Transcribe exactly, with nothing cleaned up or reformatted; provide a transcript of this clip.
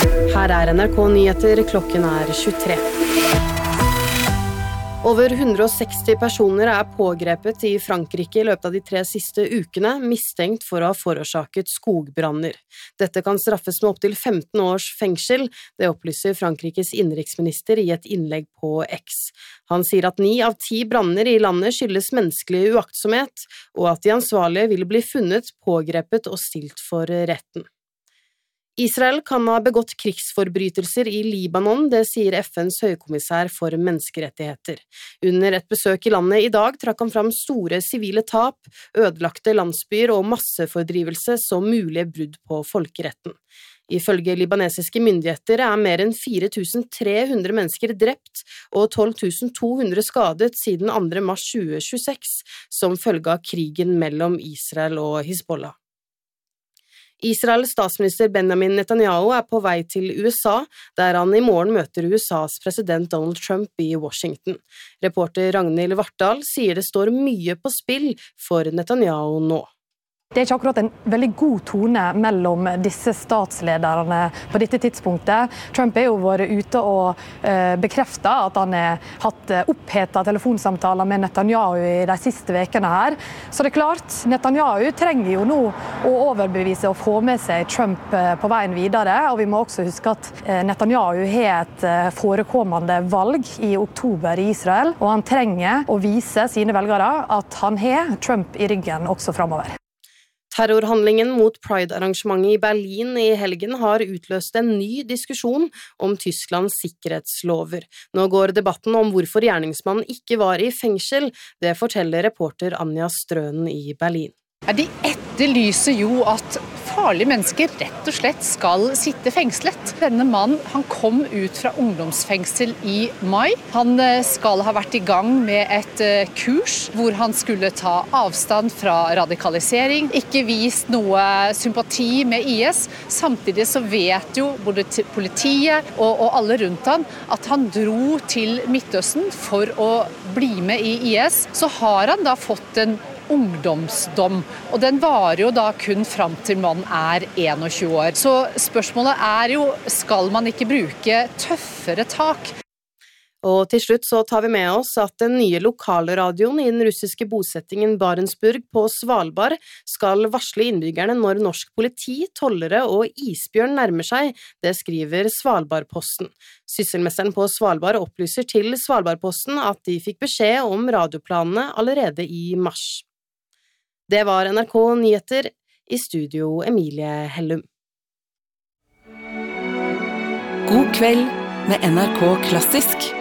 Her er N R K Nyheter, klokken er tjuetre. Over hundre og seksti personer er pågrepet i Frankrike i løpet av de tre siste ukene, mistenkt for å ha forårsaket skogbranner. Dette kan straffes med opptil femten års fengsel, det opplyser Frankrikes innenriksminister i et innlegg på X. Han sier at ni av ti branner i landet skyldes menneskelig uaktsomhet, og at de ansvarlige vil bli funnet, pågrepet og stilt for retten. Israel kan ha begått krigsforbrytelser i Libanon, det sier F N's høykommissær for menneskerettigheter. Under et besøk i landet i dag trakk han fram store sivile tap, ødelagte landsbyer og massefordrivelse som mulige brudd på folkeretten. Ifølge libanesiske myndigheter er mer enn fire tusen tre hundre mennesker drept og tolv tusen to hundre skadet siden andre mars tjue tjueseks, som følge av krigen mellom Israel og Hizbollah. Israels statsminister Benjamin Netanyahu er på vei til U S A, der han i morgen møter U S A's president Donald Trump i Washington. Reporter Ragnhild Vartdal sier det står mye på spill for Netanyahu nå. Det er ikke akkurat en veldig god tone mellom disse statslederne på dette tidspunktet. Trump er jo vært ute og eh, bekreftet at han har hatt opphetet telefonsamtaler med Netanyahu i de siste vekene her. Så det er klart, Netanyahu trenger jo nå å overbevise og få med seg Trump på veien videre. Og vi må også huske at Netanyahu har et forekommende valg i oktober i Israel, og han trenger å vise sine velgere at han har Trump i ryggen også fremover. Terrorhandlingen mot Pride-arrangementet i Berlin i helgen har utløst en ny diskusjon om Tysklands sikkerhetslover. Nå går debatten om hvorfor gjerningsmannen ikke var i fengsel. Det forteller reporter Anja Strøen i Berlin. Ja, de etterlyser jo at farlige mennesker rett og slett skal sitte fengslet. Denne mannen han kom ut fra ungdomsfengsel i mai. Han skal ha vært i gang med et kurs hvor han skulle ta avstand fra radikalisering, ikke vist noe sympati med I S. Samtidig så vet jo både politiet og, og alle rundt han at han dro til Midtøsten for å bli med i I S. Så har han da fått en ungdomsdom, og den varer jo da kun fram til man er tjueen år. Så spørsmålet er jo, skal man ikke bruke tøffere tak? Og til slutt så tar vi med oss at den nye lokalradioen i den russiske bosettingen Barentsburg på Svalbard skal varsle innbyggerne når norsk politi, tollere og isbjørn nærmer seg, det skriver Svalbardposten. Sysselmesteren på Svalbard opplyser til Svalbardposten at de fikk beskjed om radioplanene allerede i mars. Det var N R K Nyheter, i studio Emilie Hellum. God kveld med N R K Klassisk.